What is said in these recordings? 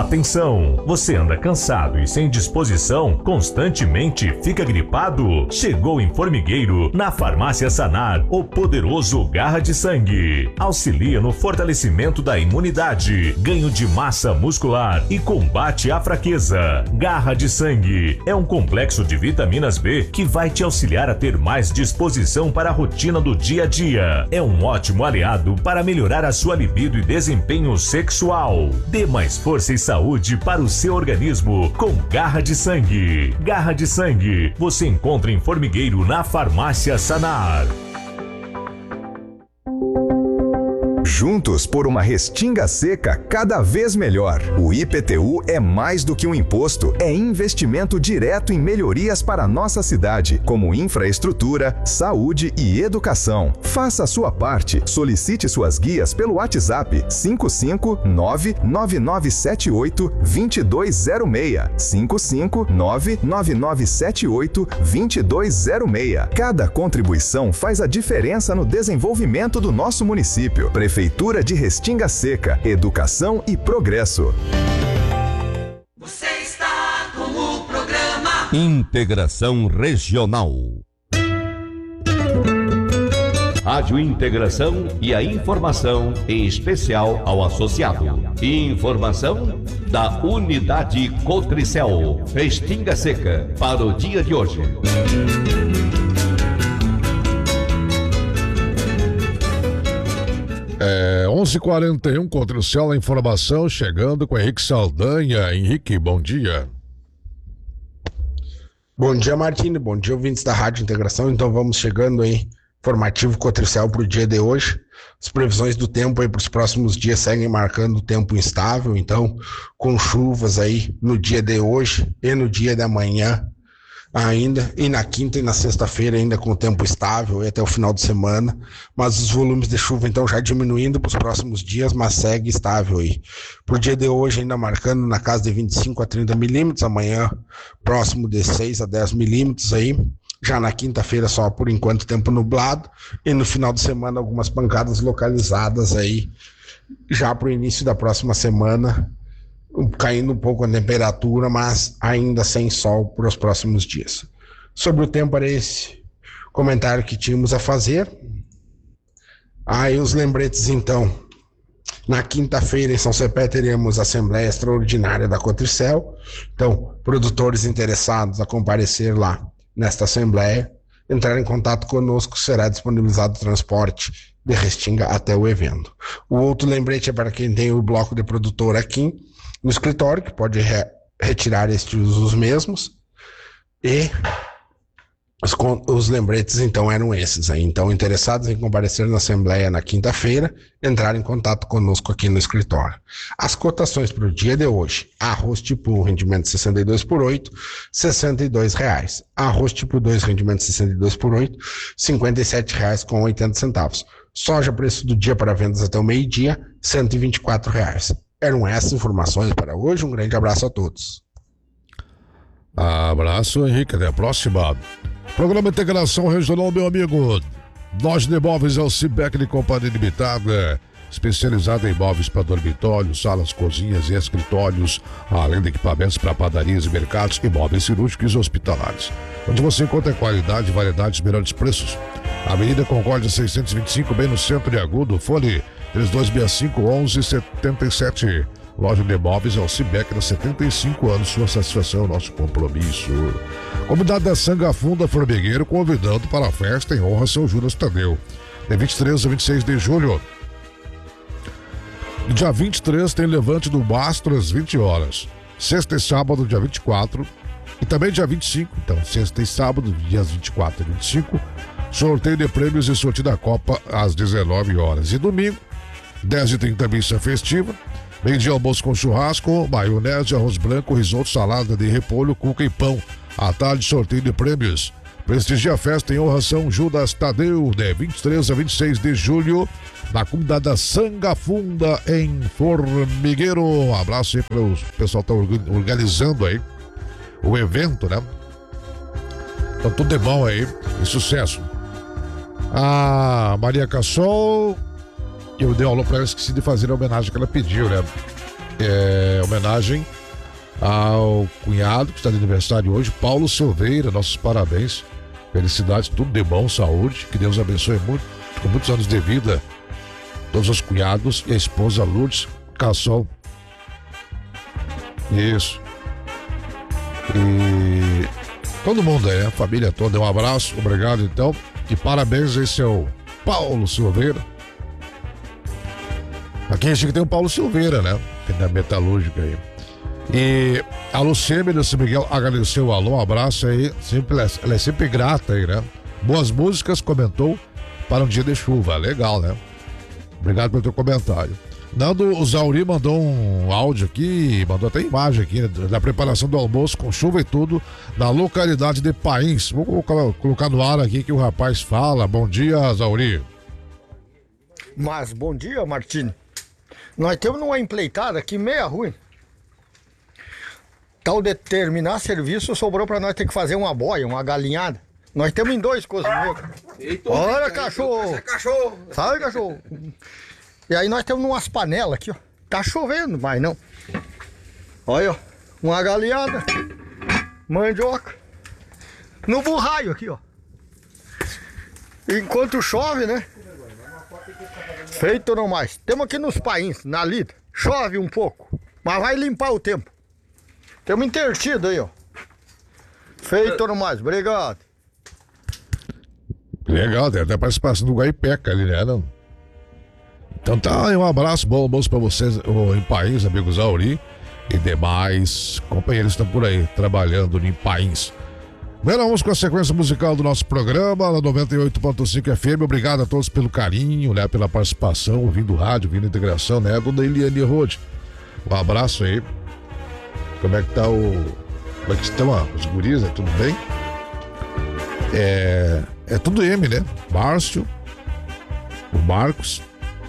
Atenção! Você anda cansado e sem disposição? Constantemente fica gripado? Chegou em Formigueiro, na Farmácia Sanar, o poderoso Garra de Sangue. Auxilia no fortalecimento da imunidade, ganho de massa muscular e combate à fraqueza. Garra de Sangue é um complexo de vitaminas B que vai te auxiliar a ter mais disposição para a rotina do dia a dia. É um ótimo aliado para melhorar a sua libido e desempenho sexual. Dê mais força e saúde para o seu organismo com Garra de Sangue. Garra de Sangue você encontra em Formigueiro, na Farmácia Sanar. Juntos por uma Restinga Seca cada vez melhor. O IPTU é mais do que um imposto, é investimento direto em melhorias para a nossa cidade, como infraestrutura, saúde e educação. Faça a sua parte. Solicite suas guias pelo WhatsApp 559-9978-2206. 559-9978-2206. Cada contribuição faz a diferença no desenvolvimento do nosso município. Prefeitura de Restinga Seca, educação e progresso. Você está com o programa Integração Regional. Rádio Integração e a informação em especial ao associado. Informação da Unidade Cotricel, Restinga Seca, para o dia de hoje. 11h41, Cotricel, a informação chegando com Henrique Saldanha. Henrique, bom dia. Bom dia, Martini. Bom dia, ouvintes da Rádio Integração. Então vamos chegando aí, informativo Cotricel para o dia de hoje. As previsões do tempo aí para os próximos dias seguem marcando tempo instável, então com chuvas aí no dia de hoje e no dia de amanhã ainda, e na quinta e na sexta-feira ainda com tempo estável e até o final de semana, mas os volumes de chuva então já diminuindo para os próximos dias, mas segue estável aí. Pro dia de hoje ainda marcando na casa de 25 a 30 milímetros, amanhã próximo de 6 a 10 milímetros aí, já na quinta-feira só por enquanto tempo nublado, e no final de semana algumas pancadas localizadas aí, já pro início da próxima semana, caindo um pouco a temperatura, mas ainda sem sol para os próximos dias. Sobre o tempo, era esse comentário que tínhamos a fazer. Aí os lembretes, então. Na quinta-feira, em São Cepé, teremos a Assembleia Extraordinária da Cotricel. Então, produtores interessados a comparecer lá nesta Assembleia, entrar em contato conosco, será disponibilizado o transporte de Restinga até o evento. O outro lembrete é para quem tem o bloco de produtor aqui no escritório, que pode retirar os mesmos, e os lembretes então eram esses aí. Então, interessados em comparecer na Assembleia na quinta-feira, entrar em contato conosco aqui no escritório. As cotações para o dia de hoje: arroz tipo 1, rendimento 62 por 8, R$62. Arroz tipo 2, rendimento 62 por 8, R$57,80. Soja, preço do dia para vendas até o meio-dia, R$124. Eram essas informações para hoje. Um grande abraço a todos. Abraço, Henrique. Até a próxima. Programa Integração Regional, meu amigo. Loja de Imóveis é o Cibec de Companhia Limitada, especializada em imóveis para dormitórios, salas, cozinhas e escritórios, além de equipamentos para padarias e mercados, imóveis cirúrgicos e hospitalares, onde você encontra qualidade, variedade e melhores preços. Avenida Concórdia 625, bem no centro de Agudo. Fone 3265-1177. Loja de Imóveis é o Cibec, há 75 anos. Sua satisfação é o nosso compromisso. Comunidade da Sangafunda Formigueiro convidando para a festa em honra a São Judas Tadeu, de 23 a 26 de julho. No dia 23 tem levante do mastro às 20 horas. Sexta e sábado, dia 24. E também dia 25, então sexta e sábado, dias 24 e 25. Sorteio de prêmios e sorteio da Copa às 19 horas. E domingo, 10h30, missa festiva. Meio-dia, almoço com churrasco, maionese, arroz branco, risoto, salada de repolho, cuca e pão. À tarde, sorteio de prêmios. Prestigia a festa em honra São Judas Tadeu, de 23 a 26 de julho, na comunidade da Sangafunda, em Formigueiro. Um abraço aí para o pessoal que está organizando aí o evento, né? Então, tudo de bom aí e sucesso. A Maria Cassol, eu dei aula para ela, esqueci de fazer a homenagem que ela pediu, né? homenagem ao cunhado que está de aniversário hoje, Paulo Silveira. Nossos parabéns, felicidades, tudo de bom, saúde, que Deus abençoe muito, com muitos anos de vida, todos os cunhados e a esposa Lourdes Cassol. Isso. E todo mundo aí, a família toda, um abraço, obrigado então, e parabéns, esse é o Paulo Silveira. Aqui a gente tem o Paulo Silveira, né? Tem da metalúrgica aí. E a Lucêmia do São Miguel agradeceu o alô, um abraço aí, ela é sempre grata aí, né? Boas músicas, comentou, para um dia de chuva, legal, né? Obrigado pelo teu comentário. Nando Zauri mandou um áudio aqui, mandou até imagem aqui, né, da preparação do almoço com chuva e tudo, na localidade de Pains. Vou colocar no ar aqui que o rapaz fala. Bom dia, Zauri. Mas bom dia, Martini. Nós temos uma empleitada aqui meia ruim. Tal de terminar serviço, sobrou pra nós ter que fazer uma boia, uma galinhada. Nós temos em 2 cozinheiros. Olha, cachorro! É cachorro! Sai, cachorro! E aí nós temos umas panelas aqui, ó. Tá chovendo, mas não. Olha, ó. Uma galinhada. Mandioca. No burraio aqui, ó. Enquanto chove, né? Feito não mais. Temos aqui nos Pains, na lida. Chove um pouco, mas vai limpar o tempo. Temos intertido aí, ó. Feito não mais. Obrigado. Legal, tem até a participação do Guaipeca ali, né? Não? Então tá, um abraço, bom almoço pra vocês em Pains, amigos Auri e demais companheiros que estão por aí trabalhando em Pains. Agora vamos com a sequência musical do nosso programa na 98.5 FM. Obrigado a todos pelo carinho, né, pela participação, ouvindo rádio, ouvindo integração, né, dona Eliane Rode. Um abraço aí. Como é que tá como é que estão os guris, né? Tudo bem? É tudo M, né? Márcio, o Marcos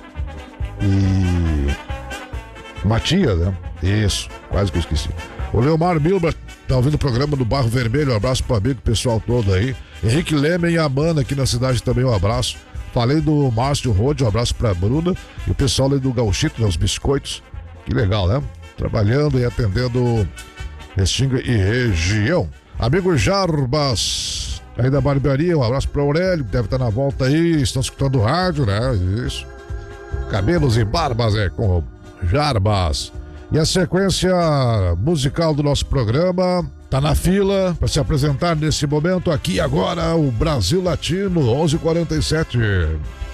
e Matias, né? Isso, quase que eu esqueci. O Leomar Milba tá ouvindo o programa do Barro Vermelho. Um abraço pro amigo, pessoal todo aí. Henrique Leme e a Amanda aqui na cidade também, um abraço. Falei do Márcio Rode, um abraço pra Bruna e o pessoal ali do Gauchito, né? Os biscoitos. Que legal, né? Trabalhando e atendendo Restinga e região. Amigo Jarbas, aí da barbearia, um abraço para Aurélio, que deve estar na volta aí, estão escutando o rádio, né? Isso. Cabelos e barbas, com Jarbas. E a sequência musical do nosso programa tá na fila para se apresentar nesse momento aqui agora, o Brasil Latino, 11h47.